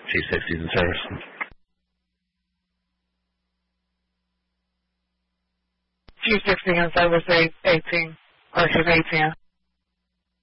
T60s in service. T60 in service 18, or 18.